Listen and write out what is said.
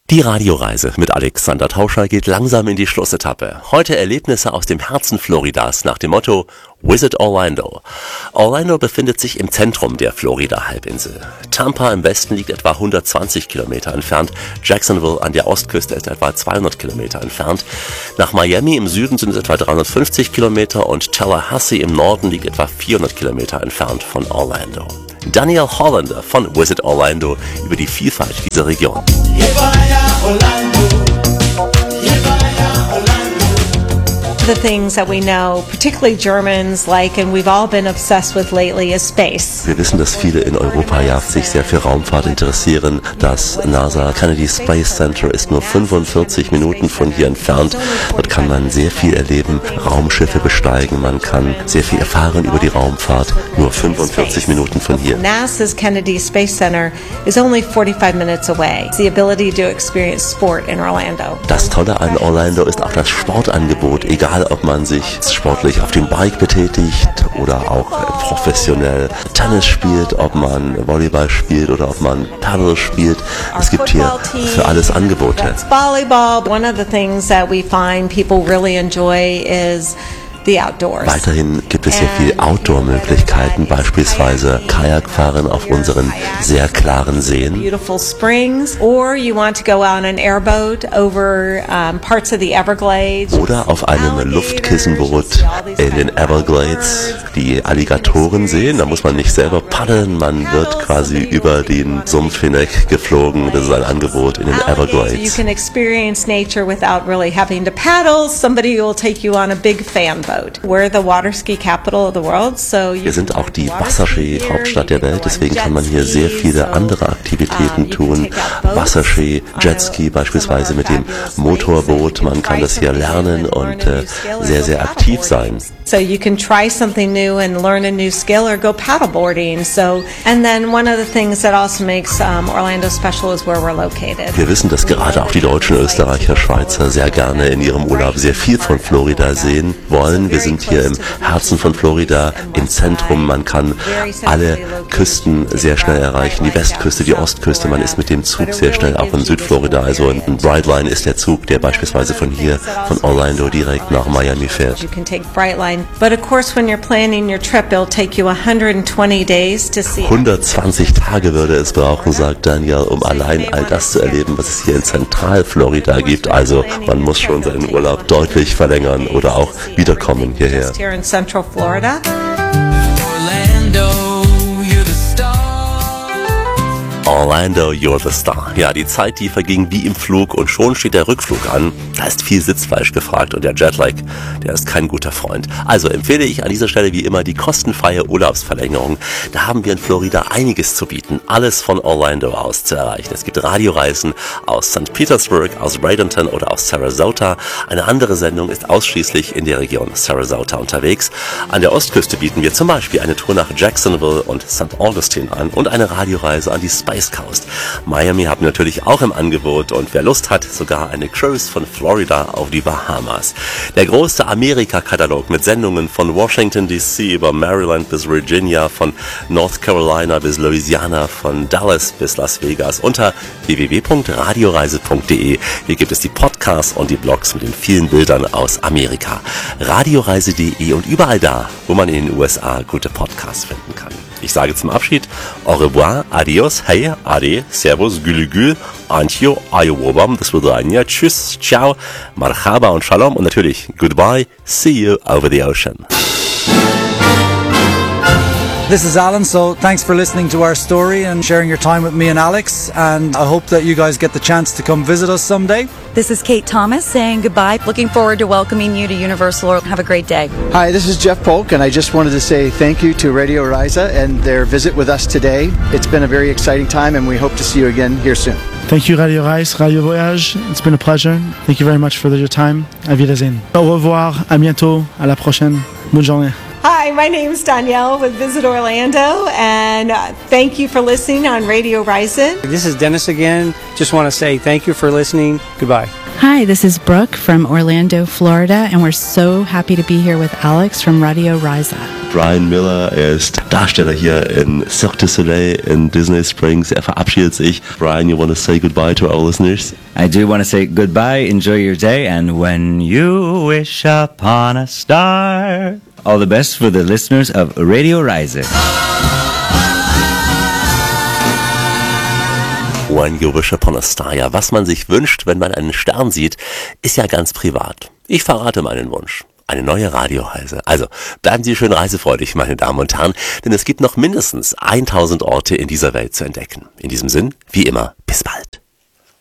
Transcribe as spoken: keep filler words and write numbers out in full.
Die Radioreise mit Alexander Tauscher geht langsam in die Schlussetappe. Heute Erlebnisse aus dem Herzen Floridas nach dem Motto Visit Orlando. Orlando befindet sich im Zentrum der Florida-Halbinsel. Tampa im Westen liegt etwa hundertzwanzig Kilometer entfernt. Jacksonville an der Ostküste ist etwa zweihundert Kilometer entfernt. Nach Miami im Süden sind es etwa dreihundertfünfzig Kilometer und Tallahassee im Norden liegt etwa vierhundert Kilometer entfernt von Orlando. Daniel Hollander von Visit Orlando über die Vielfalt dieser Region. The things that we know, particularly Germans like, and we've all been obsessed with lately, is space. Wir wissen, dass viele in Europa ja sich sehr für Raumfahrt interessieren. Das NASA Kennedy Space Center ist nur fünfundvierzig Minuten von hier entfernt. Dort kann man sehr viel erleben, Raumschiffe besteigen, man kann sehr viel erfahren über die Raumfahrt, nur fünfundvierzig Minuten von hier. NASA's Kennedy Space Center is only forty-five minutes away. The ability to experience sport in Orlando. Das Tolle an Orlando ist auch das Sportangebot, egal ob man sich sportlich auf dem Bike betätigt oder auch professionell Tennis spielt, ob man Volleyball spielt oder ob man Paddle spielt. Es gibt hier für alles Angebote. Volleyball. One of the things that we find people really enjoy is the outdoors. Weiterhin gibt es hier viele Outdoor-Möglichkeiten, beispielsweise Kajakfahren auf unseren sehr klaren Seen. Beautiful springs, or you want to go out on an airboat over um, parts of the Everglades. Oder auf einem Luftkissenboot in den Everglades die Alligatoren sehen. Da muss man nicht selber paddeln, man wird quasi über den Sumpf hinweg geflogen. Das ist ein Angebot in den Everglades. You can experience nature without really having to paddle. Somebody will take you on a big fan boat. We're the water ski capital of the world, so wir sind auch die Wasserski-Hauptstadt der Welt, deswegen kann man hier sehr viele andere Aktivitäten tun. Wasserski, Jetski beispielsweise mit dem Motorboot, man kann das hier lernen und äh, sehr, sehr aktiv sein. So you can try something new and learn a new skill or go paddleboarding. So, and then one of the things that also makes um, Orlando special is where we're located. Wir wissen, dass gerade auch die Deutschen, Österreicher, Schweizer sehr gerne in ihrem Urlaub sehr viel von Florida sehen wollen. Wir sind hier im Herzen von Florida, im Zentrum. Man kann alle Küsten sehr schnell erreichen. Die Westküste, die Ostküste. Man ist mit dem Zug sehr schnell auch in Südflorida. Also ein Brightline ist der Zug, der beispielsweise von hier, von Orlando direkt nach Miami fährt. You can take Brightline. But of course, when you're planning your trip, it'll take you one hundred twenty days to see. hundertzwanzig Tage würde es brauchen, sagt Daniel, um allein all das zu erleben, was es hier in Zentralflorida gibt. Also man muss schon seinen Urlaub deutlich verlängern oder auch wiederkommen hierher. Here in Central Florida. Orlando, you're the star. Ja, die Zeit, die verging wie im Flug und schon steht der Rückflug an. Da ist viel Sitzfleisch gefragt und der Jetlag, der ist kein guter Freund. Also empfehle ich an dieser Stelle wie immer die kostenfreie Urlaubsverlängerung. Da haben wir in Florida einiges zu bieten, alles von Orlando aus zu erreichen. Es gibt Radioreisen aus Sankt Petersburg, aus Bradenton oder aus Sarasota. Eine andere Sendung ist ausschließlich in der Region Sarasota unterwegs. An der Ostküste bieten wir zum Beispiel eine Tour nach Jacksonville und Sankt Augustine an und eine Radioreise an die Spice Coast. Miami haben wir natürlich auch im Angebot und wer Lust hat, sogar eine Cruise von Florida auf die Bahamas. Der große Amerika-Katalog mit Sendungen von Washington D C über Maryland bis Virginia, von North Carolina bis Louisiana, von Dallas bis Las Vegas unter w w w punkt radioreise punkt d e. Hier gibt es die Podcasts und die Blogs mit den vielen Bildern aus Amerika. radioreise punkt d e und überall da, wo man in den U S A gute Podcasts finden kann. Ich sage zum Abschied au revoir, adios, hey, ade, servus, gülü gül, antjo, ayowobam, das würde ein ja, tschüss, ciao, marhaba und shalom und natürlich goodbye, see you over the ocean. This is Alan, so thanks for listening to our story and sharing your time with me and Alex, and I hope that you guys get the chance to come visit us someday. This is Kate Thomas saying goodbye. Looking forward to welcoming you to Universal. Have a great day. Hi, this is Jeff Polk, and I just wanted to say thank you to Radio Risa and their visit with us today. It's been a very exciting time, and we hope to see you again here soon. Thank you, Radio Reis, Radio Voyage. It's been a pleasure. Thank you very much for your time. Auf Wiedersehen. Au revoir, à bientôt, à la prochaine. Bonne journée. Hi, my name is Danielle with Visit Orlando, and uh, thank you for listening on Radio Risa. This is Dennis again. Just want to say thank you for listening. Goodbye. Hi, this is Brooke from Orlando, Florida, and we're so happy to be here with Alex from Radio Risa. Brian Miller, er ist Darsteller hier in Cirque du Soleil in Disney Springs. Er verabschiedet sich. Brian, you want to say goodbye to our listeners? I do want to say goodbye, enjoy your day, and when you wish upon a star, all the best for the listeners of Radio Risa. When you wish upon a star. Ja, was man sich wünscht, wenn man einen Stern sieht, ist ja ganz privat. Ich verrate meinen Wunsch. Eine neue Radioreise. Also, bleiben Sie schön reisefreudig, meine Damen und Herren, denn es gibt noch mindestens tausend Orte in dieser Welt zu entdecken. In diesem Sinn, wie immer, bis bald.